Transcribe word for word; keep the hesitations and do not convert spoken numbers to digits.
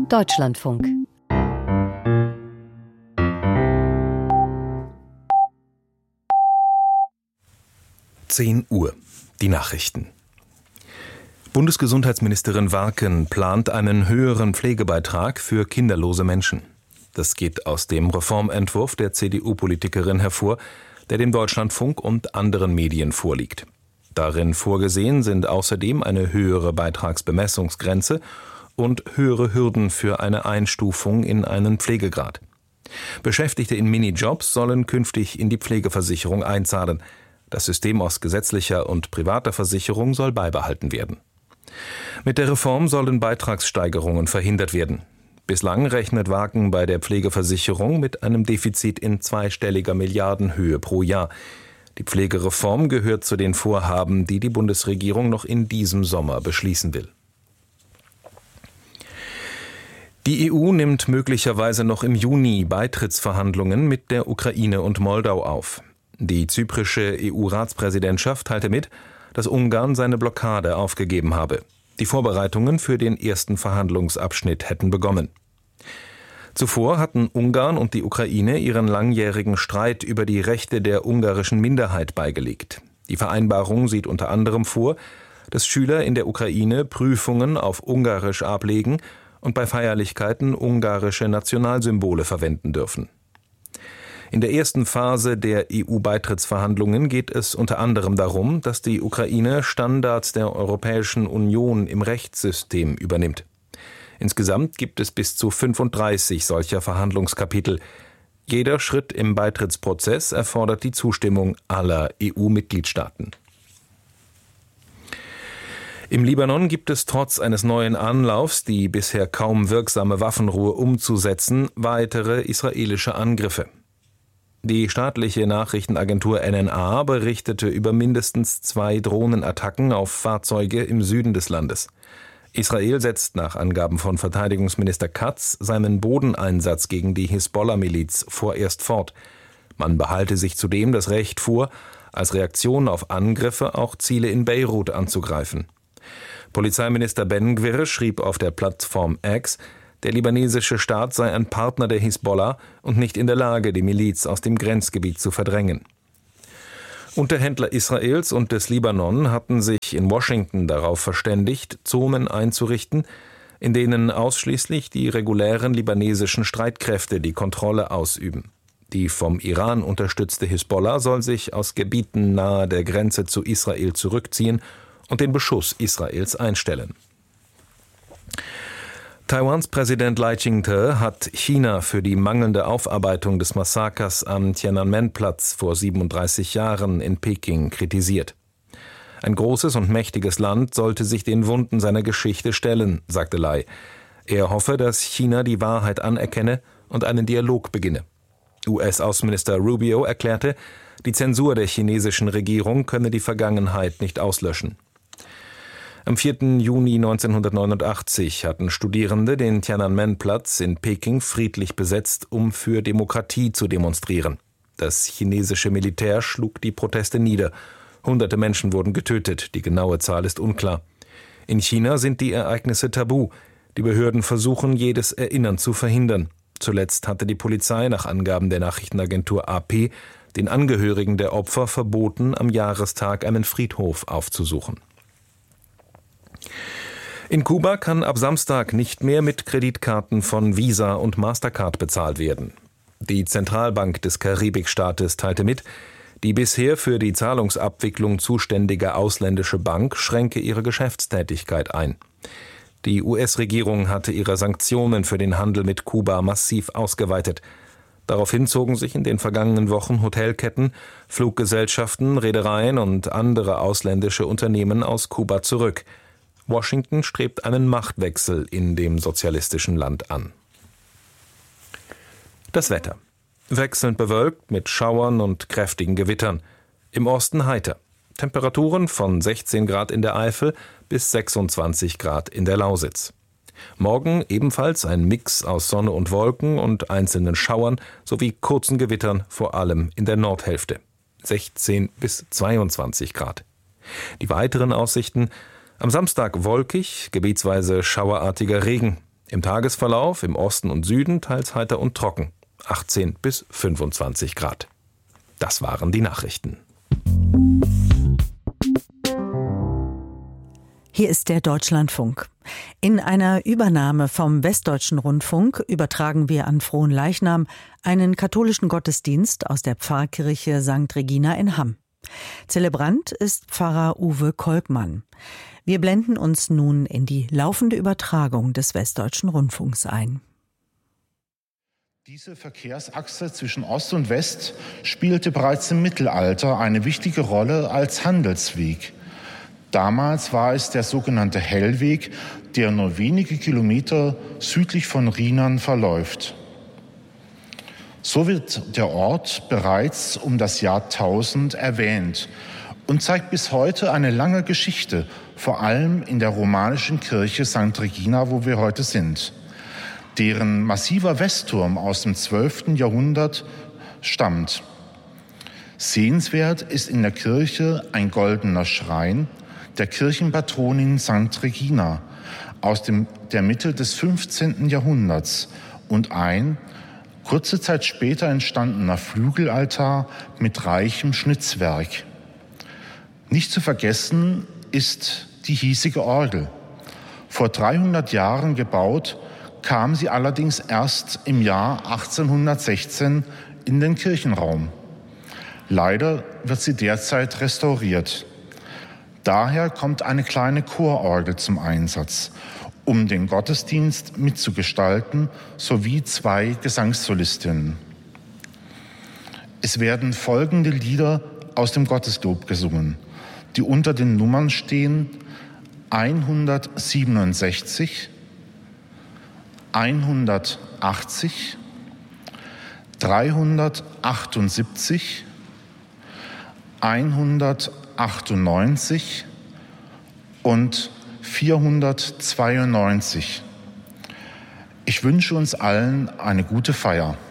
Deutschlandfunk. zehn Uhr. Die Nachrichten. Bundesgesundheitsministerin Warken plant einen höheren Pflegebeitrag für kinderlose Menschen. Das geht aus dem Reformentwurf der C D U-Politikerin hervor, der dem Deutschlandfunk und anderen Medien vorliegt. Darin vorgesehen sind außerdem eine höhere Beitragsbemessungsgrenze und höhere Hürden für eine Einstufung in einen Pflegegrad. Beschäftigte in Minijobs sollen künftig in die Pflegeversicherung einzahlen. Das System aus gesetzlicher und privater Versicherung soll beibehalten werden. Mit der Reform sollen Beitragssteigerungen verhindert werden. Bislang rechnet Warken bei der Pflegeversicherung mit einem Defizit in zweistelliger Milliardenhöhe pro Jahr. Die Pflegereform gehört zu den Vorhaben, die die Bundesregierung noch in diesem Sommer beschließen will. Die E U nimmt möglicherweise noch im Juni Beitrittsverhandlungen mit der Ukraine und Moldau auf. Die zyprische E U-Ratspräsidentschaft teilte mit, dass Ungarn seine Blockade aufgegeben habe. Die Vorbereitungen für den ersten Verhandlungsabschnitt hätten begonnen. Zuvor hatten Ungarn und die Ukraine ihren langjährigen Streit über die Rechte der ungarischen Minderheit beigelegt. Die Vereinbarung sieht unter anderem vor, dass Schüler in der Ukraine Prüfungen auf Ungarisch ablegen und bei Feierlichkeiten ungarische Nationalsymbole verwenden dürfen. In der ersten Phase der E U-Beitrittsverhandlungen geht es unter anderem darum, dass die Ukraine Standards der Europäischen Union im Rechtssystem übernimmt. Insgesamt gibt es bis zu fünfunddreißig solcher Verhandlungskapitel. Jeder Schritt im Beitrittsprozess erfordert die Zustimmung aller E U-Mitgliedstaaten. Im Libanon gibt es trotz eines neuen Anlaufs, die bisher kaum wirksame Waffenruhe umzusetzen, weitere israelische Angriffe. Die staatliche Nachrichtenagentur N N A berichtete über mindestens zwei Drohnenattacken auf Fahrzeuge im Süden des Landes. Israel setzt nach Angaben von Verteidigungsminister Katz seinen Bodeneinsatz gegen die Hisbollah-Miliz vorerst fort. Man behalte sich zudem das Recht vor, als Reaktion auf Angriffe auch Ziele in Beirut anzugreifen. Polizeiminister Ben Gvir schrieb auf der Plattform X, der libanesische Staat sei ein Partner der Hisbollah und nicht in der Lage, die Miliz aus dem Grenzgebiet zu verdrängen. Unterhändler Israels und des Libanon hatten sich in Washington darauf verständigt, Zonen einzurichten, in denen ausschließlich die regulären libanesischen Streitkräfte die Kontrolle ausüben. Die vom Iran unterstützte Hisbollah soll sich aus Gebieten nahe der Grenze zu Israel zurückziehen und den Beschuss Israels einstellen. Taiwans Präsident Lai Ching-te hat China für die mangelnde Aufarbeitung des Massakers am Tiananmen-Platz vor siebenunddreißig Jahren in Peking kritisiert. Ein großes und mächtiges Land sollte sich den Wunden seiner Geschichte stellen, sagte Lai. Er hoffe, dass China die Wahrheit anerkenne und einen Dialog beginne. U S-Außenminister Rubio erklärte, die Zensur der chinesischen Regierung könne die Vergangenheit nicht auslöschen. Am vierten Juni neunzehnhundertneunundachtzig hatten Studierende den Tiananmen-Platz in Peking friedlich besetzt, um für Demokratie zu demonstrieren. Das chinesische Militär schlug die Proteste nieder. Hunderte Menschen wurden getötet, die genaue Zahl ist unklar. In China sind die Ereignisse tabu. Die Behörden versuchen, jedes Erinnern zu verhindern. Zuletzt hatte die Polizei nach Angaben der Nachrichtenagentur A P den Angehörigen der Opfer verboten, am Jahrestag einen Friedhof aufzusuchen. In Kuba kann ab Samstag nicht mehr mit Kreditkarten von Visa und Mastercard bezahlt werden. Die Zentralbank des Karibikstaates teilte mit, die bisher für die Zahlungsabwicklung zuständige ausländische Bank schränke ihre Geschäftstätigkeit ein. Die U S-Regierung hatte ihre Sanktionen für den Handel mit Kuba massiv ausgeweitet. Daraufhin zogen sich in den vergangenen Wochen Hotelketten, Fluggesellschaften, Reedereien und andere ausländische Unternehmen aus Kuba zurück. Washington strebt einen Machtwechsel in dem sozialistischen Land an. Das Wetter. Wechselnd bewölkt mit Schauern und kräftigen Gewittern. Im Osten heiter. Temperaturen von sechzehn Grad in der Eifel bis sechsundzwanzig Grad in der Lausitz. Morgen ebenfalls ein Mix aus Sonne und Wolken und einzelnen Schauern sowie kurzen Gewittern, vor allem in der Nordhälfte. sechzehn bis zweiundzwanzig Grad. Die weiteren Aussichten: am Samstag wolkig, gebietsweise schauerartiger Regen. Im Tagesverlauf im Osten und Süden teils heiter und trocken, achtzehn bis fünfundzwanzig Grad. Das waren die Nachrichten. Hier ist der Deutschlandfunk. In einer Übernahme vom Westdeutschen Rundfunk übertragen wir an Fronleichnam einen katholischen Gottesdienst aus der Pfarrkirche Sankt Regina in Hamm. Zelebrant ist Pfarrer Uwe Kolkmann. Wir blenden uns nun in die laufende Übertragung des Westdeutschen Rundfunks ein. Diese Verkehrsachse zwischen Ost und West spielte bereits im Mittelalter eine wichtige Rolle als Handelsweg. Damals war es der sogenannte Hellweg, der nur wenige Kilometer südlich von Rhinern verläuft. So wird der Ort bereits um das Jahrtausend erwähnt und zeigt bis heute eine lange Geschichte, vor allem in der romanischen Kirche Sankt Regina, wo wir heute sind. Deren massiver Westturm aus dem zwölften Jahrhundert stammt. Sehenswert ist in der Kirche ein goldener Schrein der Kirchenpatronin Sankt Regina aus dem, der Mitte des fünfzehnten Jahrhunderts und ein kurze Zeit später entstandener Flügelaltar mit reichem Schnitzwerk. Nicht zu vergessen ist die hiesige Orgel. Vor dreihundert Jahren gebaut, kam sie allerdings erst im Jahr achtzehnhundertsechzehn in den Kirchenraum. Leider wird sie derzeit restauriert. Daher kommt eine kleine Chororgel zum Einsatz, um den Gottesdienst mitzugestalten, sowie zwei Gesangssolistinnen. Es werden folgende Lieder aus dem Gotteslob gesungen, die unter den Nummern stehen: hundertsiebenundsechzig, hundertachtzig, dreihundertachtundsiebzig, hundertachtundneunzig und vierhundertzweiundneunzig. Ich wünsche uns allen eine gute Feier.